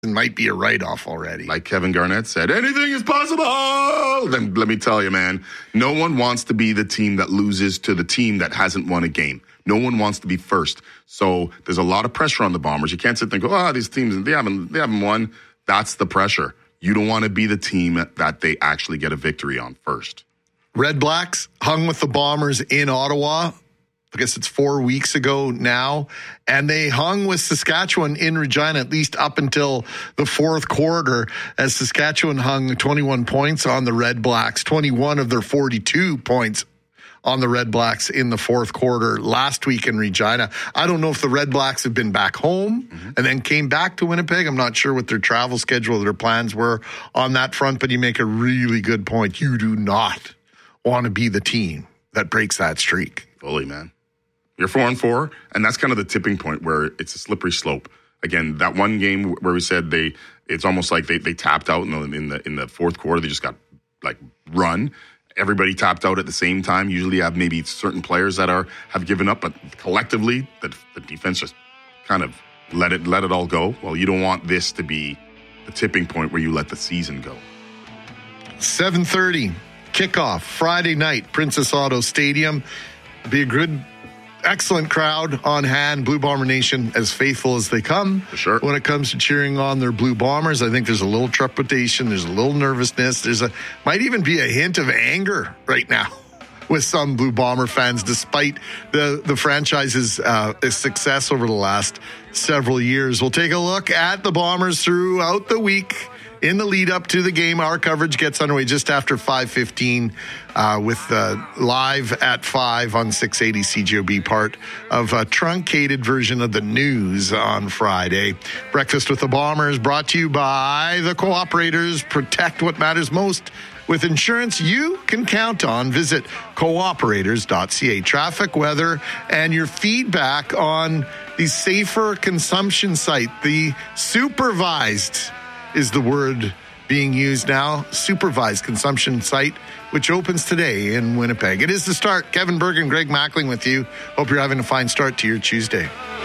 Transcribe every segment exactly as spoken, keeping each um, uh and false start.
might be a write-off already. Like Kevin Garnett said, anything is possible. Then let me tell you, man, no one wants to be the team that loses to the team that hasn't won a game. No one wants to be first. So there's a lot of pressure on the Bombers. You can't sit there and go, oh, these teams, they haven't, they haven't won. That's the pressure. You don't want to be the team that they actually get a victory on first. Red Blacks hung with the Bombers in Ottawa. I guess it's four weeks ago now. And they hung with Saskatchewan in Regina, at least up until the fourth quarter, as Saskatchewan hung twenty-one points on the Red Blacks, twenty-one of their forty-two points on the Red Blacks in the fourth quarter last week in Regina. I don't know if the Red Blacks have been back home mm-hmm. and then came back to Winnipeg. I'm not sure what their travel schedule, their plans were on that front, but you make a really good point. You do not want to be the team that breaks that streak. Fully, man. You're four and four, and that's kind of the tipping point where it's a slippery slope. Again, that one game where we said they, it's almost like they, they tapped out in the, in the in the fourth quarter. They just got like run. Everybody tapped out at the same time. Usually, you have maybe certain players that are have given up, but collectively, the, the defense just kind of let it let it all go. Well, you don't want this to be the tipping point where you let the season go. seven thirty kickoff Friday night, Princess Auto Stadium. Be a good. Excellent crowd on hand. Blue Bomber Nation, as faithful as they come. For sure. When it comes to cheering on their Blue Bombers, I think there's a little trepidation. There's a little nervousness. There's a might even be a hint of anger right now with some Blue Bomber fans, despite the, the franchise's uh, success over the last several years. We'll take a look at the Bombers throughout the week. In the lead up to the game, our coverage gets underway just after five fifteen uh, with uh, live at five on six eighty C J O B, part of a truncated version of the news on Friday. Breakfast with the Bombers brought to you by the Cooperators. Protect what matters most with insurance you can count on. Visit cooperators dot c a. Traffic, weather, and your feedback on the Safer Consumption site, the supervised is the word being used now, supervised consumption site, which opens today in Winnipeg. It is the start. Kevin Bergen, Greg Mackling with you. Hope you're having a fine start to your Tuesday.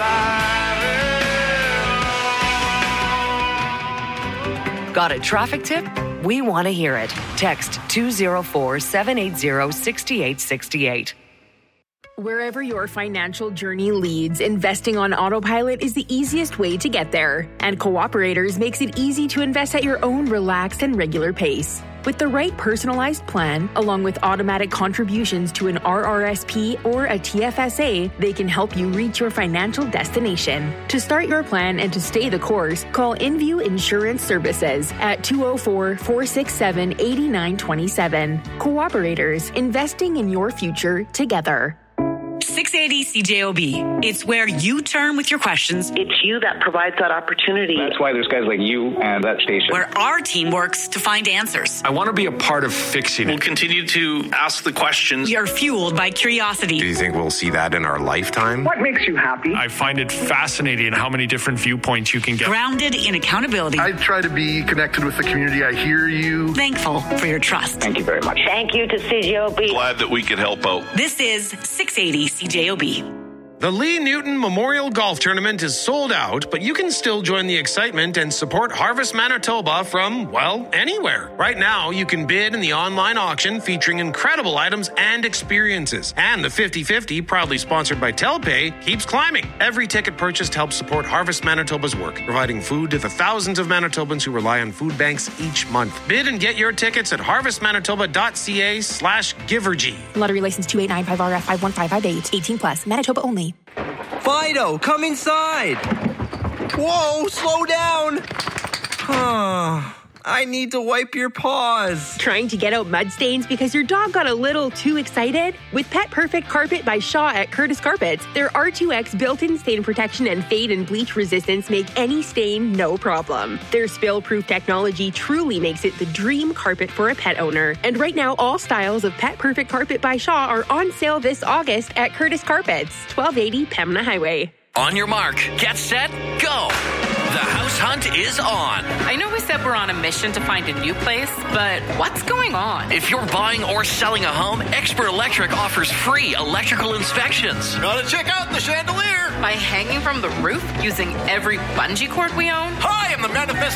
Got a traffic tip? We want to hear it. Text two oh four, seven eight zero, six eight six eight. Wherever your financial journey leads, investing on autopilot is the easiest way to get there. And Cooperators makes it easy to invest at your own relaxed and regular pace. With the right personalized plan, along with automatic contributions to an R R S P or a T F S A, they can help you reach your financial destination. To start your plan and to stay the course, call InView Insurance Services at two oh four, four six seven, eight nine two seven. Cooperators, investing in your future together. six eighty C J O B. It's where you turn with your questions. It's you that provides that opportunity. That's why there's guys like you and that station. Where our team works to find answers. I want to be a part of fixing it. We'll continue to ask the questions. You're fueled by curiosity. Do you think we'll see that in our lifetime? What makes you happy? I find it fascinating how many different viewpoints you can get. Grounded in accountability. I try to be connected with the community. I hear you. Thankful for your trust. Thank you very much. Thank you to C J O B. Glad that we could help out. This is six eighty C J O B. The Lee Newton Memorial Golf Tournament is sold out, but you can still join the excitement and support Harvest Manitoba from, well, anywhere. Right now, you can bid in the online auction featuring incredible items and experiences. And the fifty-fifty, proudly sponsored by Telpay, keeps climbing. Every ticket purchased helps support Harvest Manitoba's work, providing food to the thousands of Manitobans who rely on food banks each month. Bid and get your tickets at harvest manitoba dot c a slash givergy. Lottery license two eight nine five R F five one five five eight. eighteen plus. Manitoba only. Fido, come inside! Whoa, slow down! I need to wipe your paws. Trying to get out mud stains because your dog got a little too excited? With Pet Perfect Carpet by Shaw at Curtis Carpets, their R two X built-in stain protection and fade and bleach resistance make any stain no problem. Their spill-proof technology truly makes it the dream carpet for a pet owner. And right now, all styles of Pet Perfect Carpet by Shaw are on sale this August at Curtis Carpets, twelve eighty Pembina Highway. On your mark, get set, go! The house hunt is on. I know we said we're on a mission to find a new place, but what's going on? If you're buying or selling a home, Expert Electric offers free electrical inspections. Gotta check out the chandelier. By hanging from the roof using every bungee cord we own? Hi, I'm the manifest